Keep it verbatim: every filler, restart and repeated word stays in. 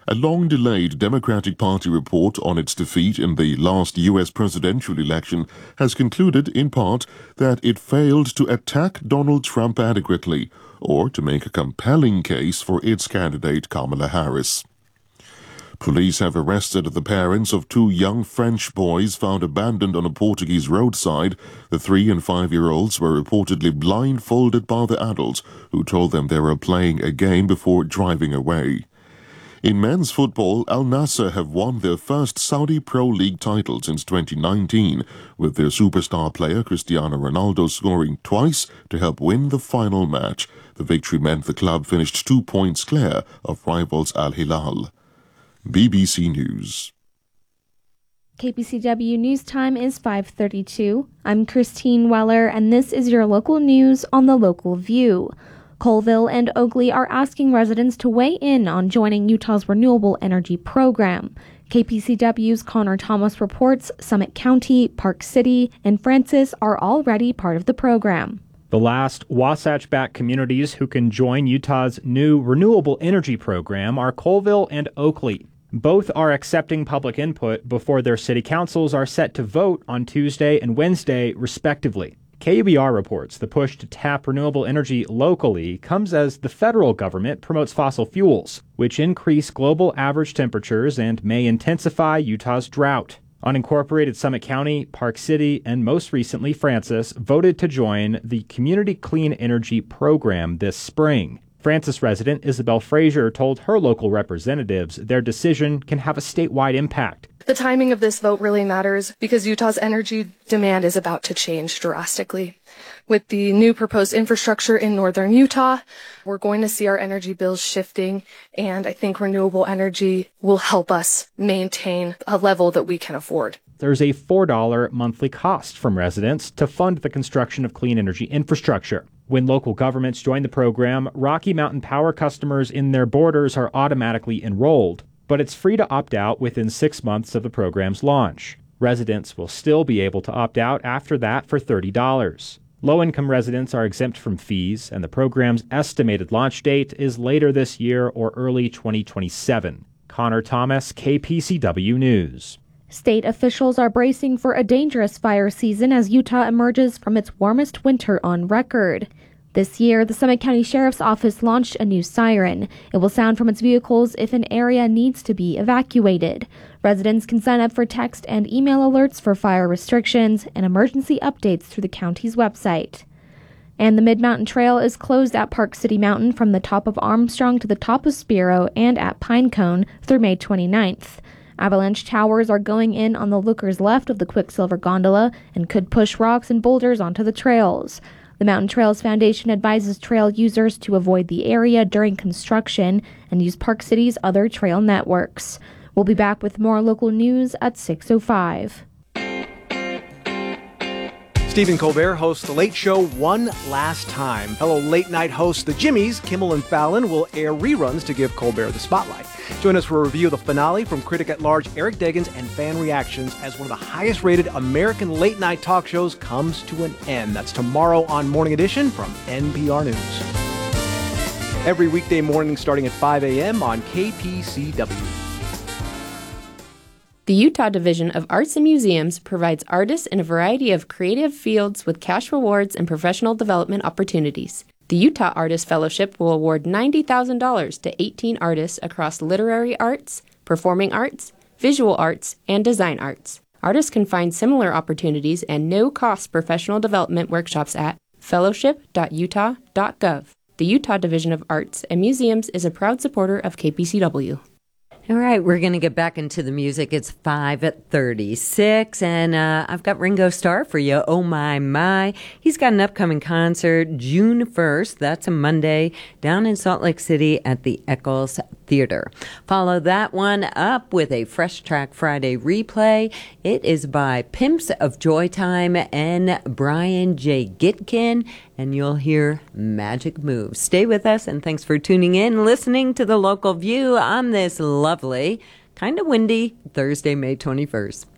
A long-delayed Democratic Party report on its defeat in the last U S presidential election has concluded, in part, that it failed to attack Donald Trump adequately or to make a compelling case for its candidate Kamala Harris. Police have arrested the parents of two young French boys found abandoned on a Portuguese roadside. The three- and five-year-olds were reportedly blindfolded by the adults, who told them they were playing a game before driving away. In men's football, Al Nassr have won their first Saudi Pro League title since twenty nineteen, with their superstar player Cristiano Ronaldo scoring twice to help win the final match. The victory meant the club finished two points clear of rivals Al Hilal. B B C News. K P C W News Time is five thirty-two. I'm Christine Weller, and this is your local news on the Local View. Colville and Oakley are asking residents to weigh in on joining Utah's renewable energy program. K P C W's Connor Thomas reports Summit County, Park City, and Francis are already part of the program. The last Wasatch-backed communities who can join Utah's new renewable energy program are Colville and Oakley. Both are accepting public input before their city councils are set to vote on Tuesday and Wednesday, respectively. K U B R reports the push to tap renewable energy locally comes as the federal government promotes fossil fuels, which increase global average temperatures and may intensify Utah's drought. Unincorporated Summit County, Park City, and most recently Francis voted to join the Community Clean Energy Program this spring. Francis resident Isabel Frazier told her local representatives their decision can have a statewide impact. The timing of this vote really matters because Utah's energy demand is about to change drastically. With the new proposed infrastructure in northern Utah, we're going to see our energy bills shifting, and I think renewable energy will help us maintain a level that we can afford. There's a four dollars monthly cost from residents to fund the construction of clean energy infrastructure. When local governments join the program, Rocky Mountain Power customers in their borders are automatically enrolled, but it's free to opt out within six months of the program's launch. Residents will still be able to opt out after that for thirty dollars. Low-income residents are exempt from fees, and the program's estimated launch date is later this year or early twenty twenty-seven. Connor Thomas, K P C W News. State officials are bracing for a dangerous fire season as Utah emerges from its warmest winter on record. This year, the Summit County Sheriff's Office launched a new siren. It will sound from its vehicles if an area needs to be evacuated. Residents can sign up for text and email alerts for fire restrictions and emergency updates through the county's website. And the Mid-Mountain Trail is closed at Park City Mountain from the top of Armstrong to the top of Spiro and at Pinecone through May twenty-ninth. Avalanche towers are going in on the lookers left of the Quicksilver gondola and could push rocks and boulders onto the trails. The Mountain Trails Foundation advises trail users to avoid the area during construction and use Park City's other trail networks. We'll be back with more local news at six oh five. Stephen Colbert hosts The Late Show one last time. Fellow late-night hosts The Jimmys, Kimmel and Fallon, will air reruns to give Colbert the spotlight. Join us for a review of the finale from critic-at-large Eric Deggans and fan reactions as one of the highest-rated American late-night talk shows comes to an end. That's tomorrow on Morning Edition from N P R News. Every weekday morning starting at five a.m. on K P C W. The Utah Division of Arts and Museums provides artists in a variety of creative fields with cash rewards and professional development opportunities. The Utah Artist Fellowship will award ninety thousand dollars to eighteen artists across literary arts, performing arts, visual arts, and design arts. Artists can find similar opportunities and no-cost professional development workshops at fellowship dot utah dot gov. The Utah Division of Arts and Museums is a proud supporter of K P C W. All right, we're going to get back into the music. It's five thirty-six, and uh, I've got Ringo Starr for you. Oh, my, my. He's got an upcoming concert June first. That's a Monday down in Salt Lake City at the Eccles Theater. Follow that one up with a Fresh Track Friday replay. It is by Pimps of Joytime and Brian J. Gitkin, and you'll hear Magic Moves. Stay with us, and thanks for tuning in, listening to The Local View on this lovely, kind of windy Thursday, May twenty-first.